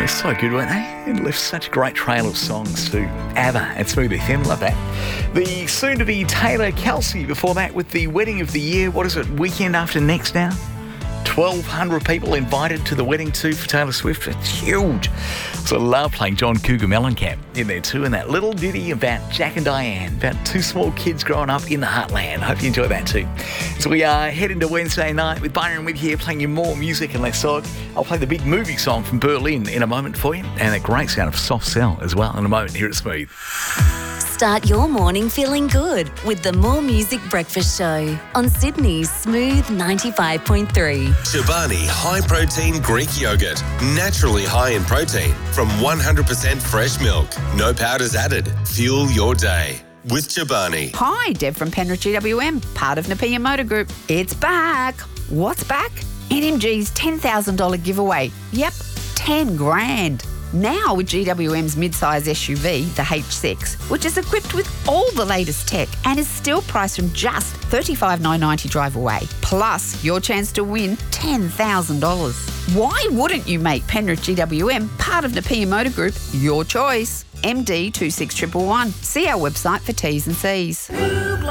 they're so good, weren't they? It left such a great trail of songs to ABBA and Smooth FM. Love that. The soon-to-be Taylor Kelsey before that with the wedding of the year. What is it, weekend after next now? 1,200 people invited to the wedding too for Taylor Swift. It's huge. So I love playing John Cougar Mellencamp in there too, and that little ditty about Jack and Diane, about two small kids growing up in the heartland. Hope you enjoy that too. So we are heading to Wednesday night with Byron with you, playing you more music and less talk. I'll play the big movie song from Berlin in a moment for you, and a great sound of Soft Cell as well in a moment here at Smooth. Start your morning feeling good with the More Music Breakfast Show on Sydney's Smooth 95.3. Chobani High Protein Greek Yogurt. Naturally high in protein from 100% fresh milk. No powders added. Fuel your day with Chobani. Hi, Deb from Penrith GWM, part of Napier Motor Group. It's back. What's back? NMG's $10,000 giveaway. Yep, 10 grand. Now with GWM's mid-size SUV, the H6, which is equipped with all the latest tech and is still priced from just $35,990 drive away. Plus, your chance to win $10,000. Why wouldn't you make Penrith GWM part of Napier Motor Group your choice? MD 26111. See our website for T's and C's.